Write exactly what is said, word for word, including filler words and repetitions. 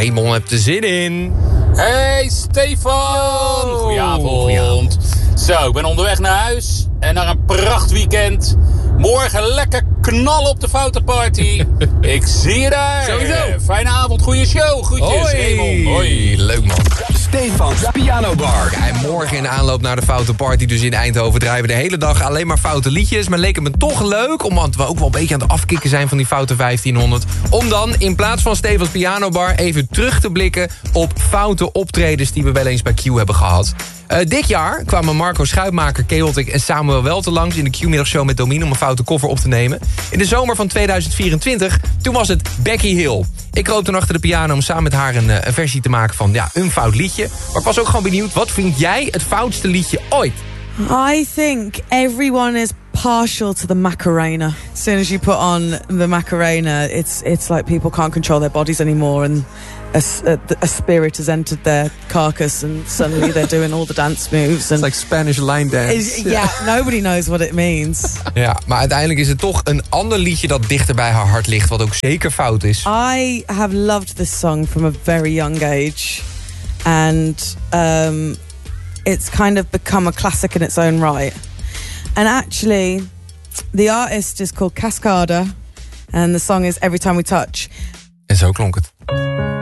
Raymond hebt er zin in. Hey Stefan! Yo. Goedenavond. Goedenavond. Zo, ik ben onderweg naar huis en naar een prachtweekend. Morgen lekker knallen op de Foute Party. Ik zie je daar. Sowieso. Fijne avond, goede show. Groetjes, Hoi. Raymond. Hoi. Leuk man. Stefans Piano Bar. Ja, en morgen in de aanloop naar de Foute Party, dus in Eindhoven, draaien we de hele dag alleen maar foute liedjes. Maar leek het me toch leuk, omdat we ook wel een beetje aan het afkicken zijn van die foute vijftienhonderd. Om dan in plaats van Stefans Piano Bar even terug te blikken op foute optredens die we wel eens bij Q hebben gehad. Uh, dit jaar kwamen Marco Schuitmaker, Chaotic en Samuel Welte langs in de Q-middagshow met Domien om een foute koffer op te nemen. In de zomer van tweeduizend vierentwintig, toen was het Becky Hill. Ik kroop toen achter de piano om samen met haar een, een versie te maken van ja, een fout liedje. Maar ik was ook gewoon benieuwd, wat vind jij het foutste liedje ooit? I think everyone is partial to the Macarena. As soon as you put on the Macarena, it's it's like people can't control their bodies anymore, and a, a, a spirit has entered their carcass, and suddenly they're doing all the dance moves. And It's like Spanish line dance. Is- yeah, nobody knows what it means. Ja, maar uiteindelijk is het toch een ander liedje dat dichter bij haar hart ligt, wat ook zeker fout is. I have loved this song from a very young age, and um, it's kind of become a classic in its own right. And actually, the artist is called Cascada, and the song is Every Time We Touch. En zo klonk het.